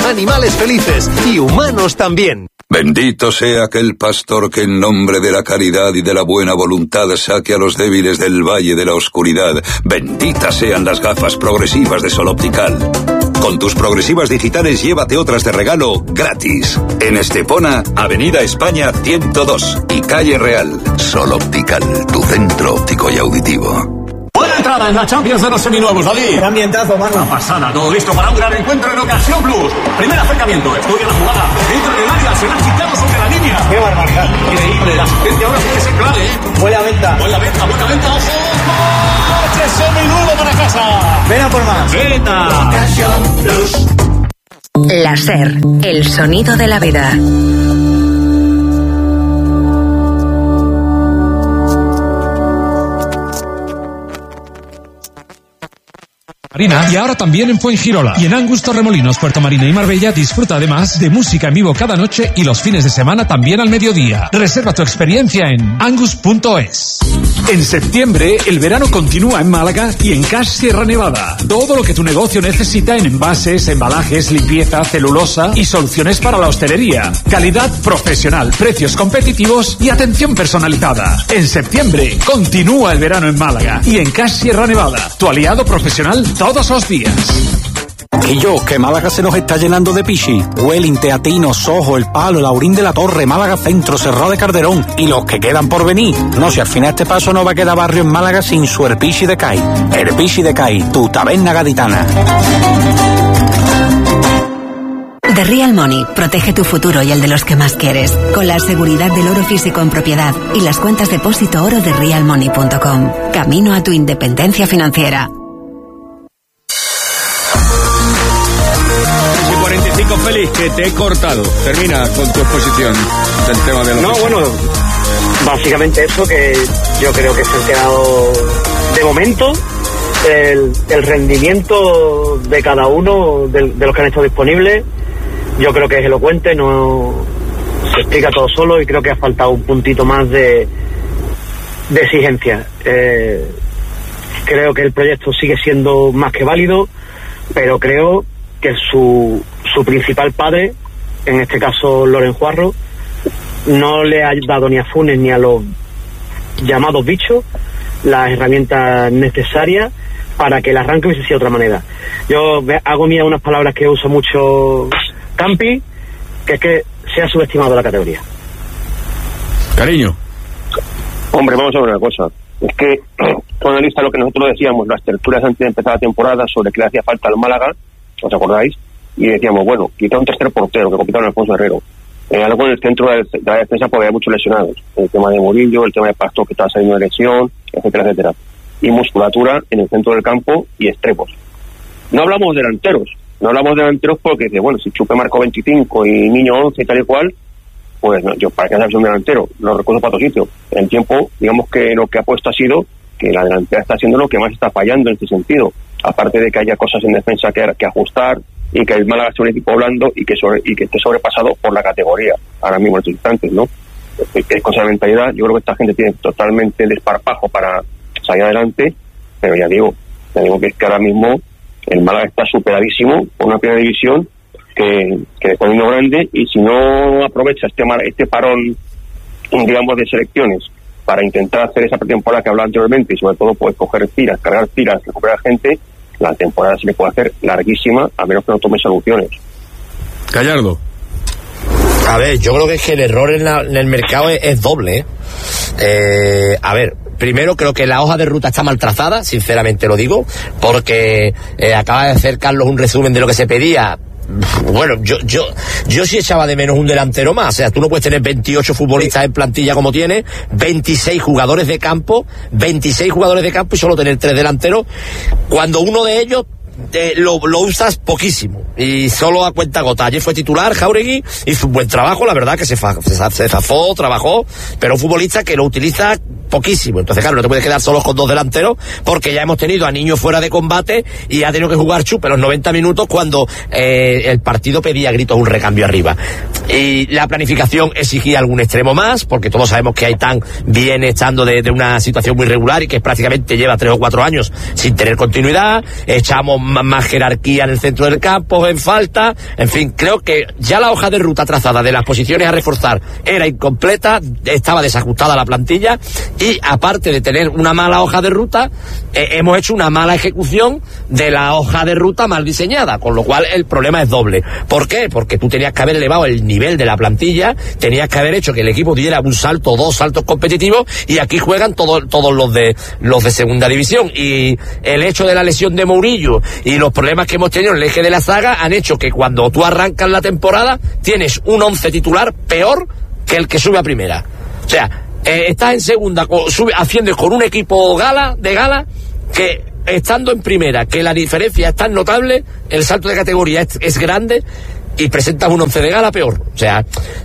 animales felices y humanos también. Bendito sea aquel pastor que en nombre de la caridad y de la buena voluntad saque a los débiles del valle de la oscuridad. Benditas sean las gafas progresivas de Sol Optical. Con tus progresivas digitales llévate otras de regalo gratis. En Estepona, Avenida España 102 y Calle Real. Sol Optical, tu centro óptico y auditivo. Buena entrada en la Champions de los seminuevos, David. Qué ambientazo, mano. Una pasada, todo listo para un gran encuentro en Ocasión Plus. Primer acercamiento, estudia la jugada. Entra en el área, se la han quitado sobre la línea. Qué barbaridad. Increíble, la asistencia ahora sí que es clave, ¿eh? Buena venta. Buena venta, ojo. ¡Coche seminuevo para casa! Ven a por más. ¡Venta! Ocasión Plus. La SER, el sonido de la vida. Y ahora también en Fuengirola. Y en Angus, Torremolinos, Puerto Marina y Marbella disfruta además de música en vivo cada noche y los fines de semana también al mediodía. Reserva tu experiencia en angus.es. En septiembre, el verano continúa en Málaga y en Cash Sierra Nevada. Todo lo que tu negocio necesita en envases, embalajes, limpieza, celulosa y soluciones para la hostelería. Calidad profesional, precios competitivos y atención personalizada. En septiembre, continúa el verano en Málaga y en Cash Sierra Nevada, tu aliado profesional todos los días. Que Málaga se nos está llenando de pichi. Welling, Teatino, Sojo, El Palo, Laurín de la Torre, Málaga Centro, Cerrado de Calderón y los que quedan por venir. No, si al final este paso no va a quedar barrio en Málaga sin su Herpichi de Cai. Herpichi de Cai, tu taberna gaditana. The Real Money protege tu futuro y el de los que más quieres, con la seguridad del oro físico en propiedad y las cuentas depósito oro de realmoney.com. Camino a tu independencia financiera. Félix, que te he cortado. Termina con tu exposición del tema de los... No, bueno, básicamente eso, que yo creo que se han quedado de momento el rendimiento de cada uno de los que han estado disponibles. Yo creo que es elocuente, no se explica todo solo y creo que ha faltado un puntito más de exigencia. Creo que el proyecto sigue siendo más que válido, pero creo que su principal padre, en este caso Loren Juarro, no le ha dado ni a Funes ni a los llamados bichos las herramientas necesarias para que el arranque hubiese sido de otra manera. Yo hago mía unas palabras que usa mucho Campi, que es que se ha subestimado la categoría. Cariño. Hombre, vamos a ver una cosa. Es que tú analizas lo que nosotros decíamos, las tertulias antes de empezar la temporada sobre que le hacía falta al Málaga, ¿os acordáis? Y decíamos, bueno, quita un tercer portero que compitaron Alfonso Herrero. Algo en el centro de la defensa porque había muchos lesionados. El tema de Murillo, el tema de Pastor que estaba saliendo de lesión, etcétera, etcétera. Y musculatura en el centro del campo y extremos. No hablamos delanteros porque dice, bueno, si Chupe marcó 25 y Niño 11 y tal y cual, pues no, yo para que haya un delantero, los recursos para otro sitio. En el tiempo, digamos que lo que ha puesto ha sido que la delantera está siendo lo que más está fallando en este sentido. Aparte de que haya cosas en defensa que ajustar y que el Málaga sea un equipo blando y que esté sobrepasado por la categoría ahora mismo en estos instantes, ¿no? Es cosa de mentalidad. Yo creo que esta gente tiene totalmente el desparpajo para salir adelante, pero ya digo que es que ahora mismo el Málaga está superadísimo por una primera división que es poniendo grande, y si no aprovecha este parón, digamos, de selecciones para intentar hacer esa pretemporada que hablaba anteriormente y sobre todo pues coger pilas, cargar pilas, recuperar gente, la temporada se le puede hacer larguísima a menos que no tome soluciones. Gallardo. A ver, yo creo que es que el error en el mercado es doble, a ver, primero creo que la hoja de ruta está mal trazada, sinceramente lo digo, porque acaba de hacer Carlos un resumen de lo que se pedía. Bueno, yo sí echaba de menos un delantero más. O sea, tú no puedes tener 28 futbolistas en plantilla como tienes, 26 jugadores de campo y solo tener 3 delanteros, cuando uno de ellos lo usas poquísimo y solo a cuenta gota. Ayer fue titular Jáuregui, hizo un buen trabajo, la verdad que se zafó, trabajó, pero un futbolista que lo utiliza poquísimo. Entonces, claro, no te puedes quedar solo con 2 delanteros, porque ya hemos tenido a Niño fuera de combate y ha tenido que jugar Chupe los 90 minutos cuando el partido pedía gritos un recambio arriba. Y la planificación exigía algún extremo más, porque todos sabemos que Aitán viene estando de una situación muy regular y que prácticamente lleva 3 o 4 años sin tener continuidad. Echamos más jerarquía en el centro del campo, en falta. En fin, creo que ya la hoja de ruta trazada de las posiciones a reforzar era incompleta, estaba desajustada la plantilla, y aparte de tener una mala hoja de ruta, hemos hecho una mala ejecución de la hoja de ruta mal diseñada, con lo cual el problema es doble. ¿Por qué? Porque tú tenías que haber elevado el nivel de la plantilla, tenías que haber hecho que el equipo diera un salto, 2 saltos competitivos, y aquí juegan todos los de segunda división, y el hecho de la lesión de Mourinho y los problemas que hemos tenido en el eje de la zaga han hecho que cuando tú arrancas la temporada tienes un 11 titular peor que el que sube a primera. O sea, estás en segunda haciendo con un equipo de gala que estando en primera, que la diferencia es tan notable, el salto de categoría es grande, y presentas un 11 de gala peor. O sea,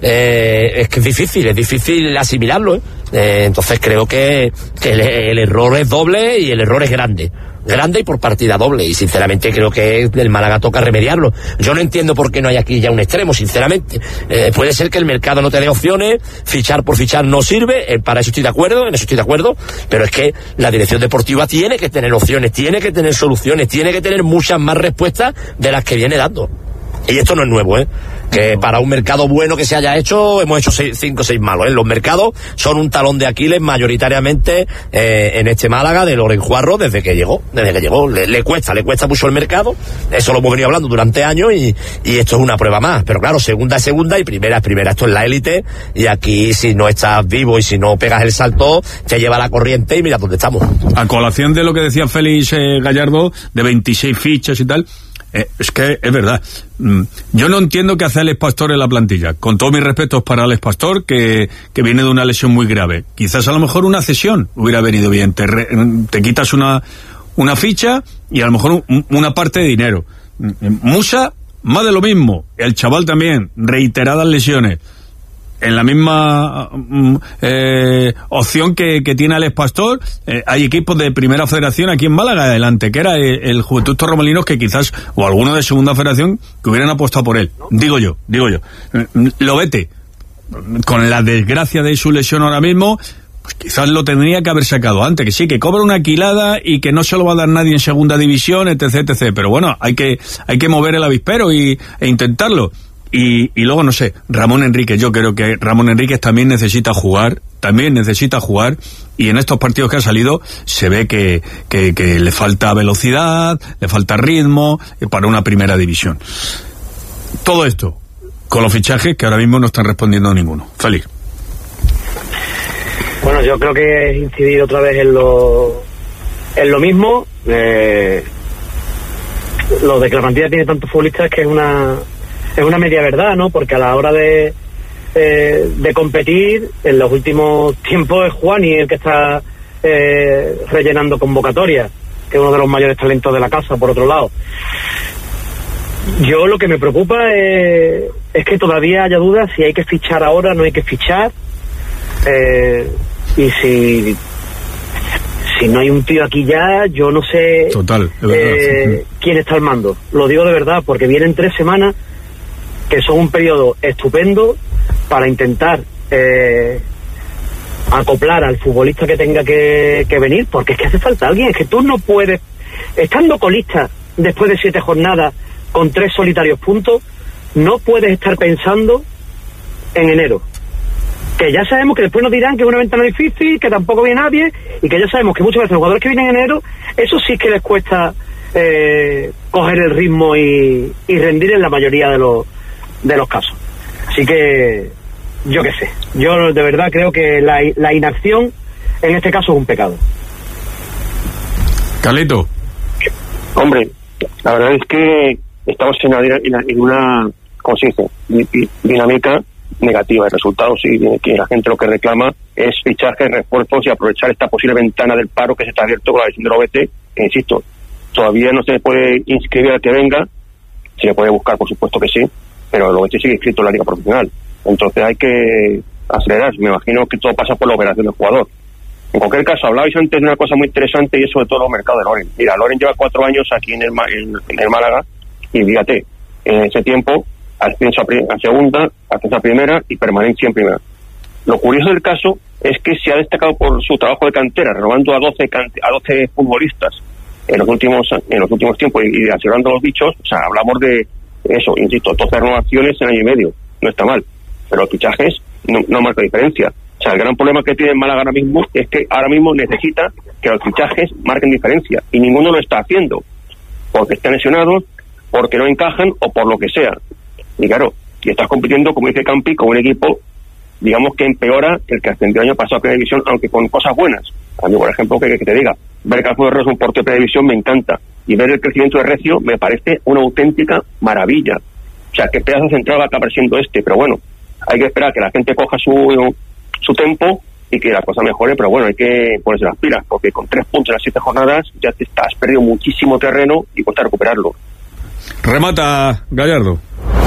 es que es difícil asimilarlo, entonces creo que el error es doble y el error es grande y por partida doble, y sinceramente creo que el Málaga toca remediarlo. Yo no entiendo por qué no hay aquí ya un extremo, sinceramente. Puede ser que el mercado no te dé opciones, fichar por fichar no sirve, para eso estoy de acuerdo, pero es que la dirección deportiva tiene que tener opciones, tiene que tener soluciones, tiene que tener muchas más respuestas de las que viene dando. Y esto no es nuevo, que para un mercado bueno que se haya hecho, hemos hecho 5 o 6 malos, Los mercados son un talón de Aquiles mayoritariamente en este Málaga de Loren Juarro desde que llegó. Le cuesta mucho el mercado, eso lo hemos venido hablando durante años, y esto es una prueba más. Pero claro, segunda es segunda y primera es primera. Esto es la élite, y aquí si no estás vivo y si no pegas el salto, te lleva la corriente y mira dónde estamos. A colación de lo que decía Félix Gallardo, de 26 fichas y tal, es que es verdad. Yo no entiendo qué hace Alex Pastor en la plantilla. Con todos mis respetos para Alex Pastor, que viene de una lesión muy grave. Quizás a lo mejor una cesión hubiera venido bien. Te quitas una ficha y a lo mejor una parte de dinero. Musa, más de lo mismo. El chaval también, reiteradas lesiones. En la misma opción que tiene Alex Pastor, hay equipos de primera federación aquí en Málaga adelante, que era el Juventud Torremolinos, que quizás, o alguno de segunda federación, que hubieran apostado por él. Digo yo. Lobete, con la desgracia de su lesión ahora mismo, pues quizás lo tendría que haber sacado antes, que sí, que cobra una quilada y que no se lo va a dar nadie en segunda división, etc. Pero bueno, hay que mover el avispero e intentarlo. Y luego, no sé, Ramón Enríquez, yo creo que Ramón Enríquez también necesita jugar, y en estos partidos que ha salido se ve que le falta velocidad, le falta ritmo para una primera división. Todo esto con los fichajes que ahora mismo no están respondiendo a ninguno. Félix. Bueno, yo creo que es incidir otra vez en lo mismo. Lo de que la plantilla tiene tantos futbolistas que es una media verdad, ¿no? Porque a la hora de competir, en los últimos tiempos es Juani el que está rellenando convocatorias, que es uno de los mayores talentos de la casa, por otro lado. Yo lo que me preocupa es que todavía haya dudas si hay que fichar ahora, no hay que fichar, y si no hay un tío aquí ya, yo no sé. Total, quién está al mando. Lo digo de verdad, porque vienen 3 semanas que son un periodo estupendo para intentar acoplar al futbolista que tenga que venir, porque es que hace falta alguien. Es que tú no puedes, estando colista después de 7 jornadas con 3 solitarios puntos, no puedes estar pensando en enero, que ya sabemos que después nos dirán que es una ventana difícil, que tampoco viene nadie, y que ya sabemos que muchas veces los jugadores que vienen en enero, eso sí que les cuesta coger el ritmo y rendir en la mayoría de los casos. Así que yo qué sé, yo de verdad creo que la inacción en este caso es un pecado. Carlito. Hombre, la verdad es que estamos en una, ¿cómo se dice?, dinámica negativa. El resultado, sí, que la gente lo que reclama es fichajes, refuerzos y aprovechar esta posible ventana del paro que se está abierto con la lesión de Lobete, que insisto, todavía no se le puede inscribir al que venga, se le puede buscar, por supuesto que sí, pero Lobete sigue inscrito en la liga profesional. Entonces hay que acelerar. Me imagino que todo pasa por la operación del jugador. En cualquier caso, hablabais antes de una cosa muy interesante, y es sobre todo los mercados de Loren. Mira, Loren lleva 4 años aquí en el Málaga, y fíjate, en ese tiempo ascenso a segunda, ascenso a primera y permanencia en primera. Lo curioso del caso es que se ha destacado por su trabajo de cantera, renovando a 12 futbolistas en los últimos tiempos y asegurando los dichos. O sea, hablamos de eso, insisto, 12 renovaciones en año y medio, no está mal, pero los fichajes no marca diferencia. O sea, el gran problema que tiene Málaga ahora mismo es que ahora mismo necesita que los fichajes marquen diferencia y ninguno lo está haciendo, porque están lesionados, porque no encajan o por lo que sea. Y claro, y estás compitiendo, como dice Campi, con un equipo, digamos, que empeora el que ascendió el año pasado a Primera División, aunque con cosas buenas. A mí, por ejemplo, que te diga, ver que Alfonso Herrero es un portero de Primera División me encanta, y ver el crecimiento de Recio me parece una auténtica maravilla. O sea, qué pedazo central va a acabar siendo pero bueno, hay que esperar que la gente coja su tempo y que la cosa mejore, pero bueno, hay que ponerse las pilas, porque con 3 puntos en las 7 jornadas ya has perdido muchísimo terreno y cuesta recuperarlo. Remata Gallardo.